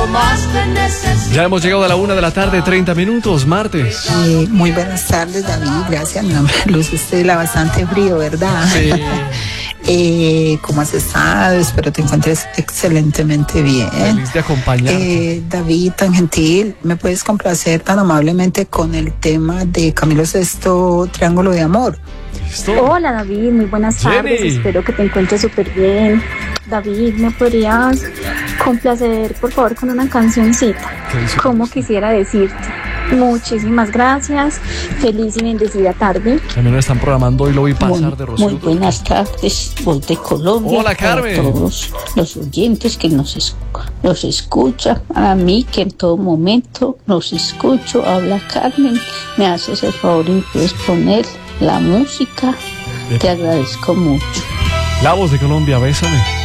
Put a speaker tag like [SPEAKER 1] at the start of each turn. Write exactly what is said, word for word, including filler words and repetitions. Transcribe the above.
[SPEAKER 1] Ya hemos llegado a la una de la tarde, treinta minutos, martes.
[SPEAKER 2] Eh, muy buenas tardes, David. Gracias. Mi nombre es Luz Estela, bastante frío, ¿verdad?
[SPEAKER 1] Sí.
[SPEAKER 2] eh, ¿Cómo has estado? Espero te encuentres excelentemente bien.
[SPEAKER 1] Feliz de acompañarte.
[SPEAKER 2] Eh, David, tan gentil, ¿me puedes complacer tan amablemente con el tema de Camilo Sesto, Triángulo de Amor?
[SPEAKER 1] ¿Listo?
[SPEAKER 3] Hola David, muy buenas tardes,
[SPEAKER 1] Jenny.
[SPEAKER 3] espero que te encuentres súper bien. David, ¿me podrías complacer por favor con una cancioncita? Como quisiera decirte, muchísimas gracias, feliz y bendecida tarde.
[SPEAKER 1] También lo están programando y lo vi pasar
[SPEAKER 4] Muy,
[SPEAKER 1] de Rocío.
[SPEAKER 4] muy buenas tardes, voz de Colombia.
[SPEAKER 1] Hola, Carmen.
[SPEAKER 4] A todos los oyentes que nos, es, nos escuchan, a mí que en todo momento los escucho. Habla Carmen, me haces el favor y puedes poner la música. Te agradezco mucho.
[SPEAKER 1] La voz de Colombia, bésame.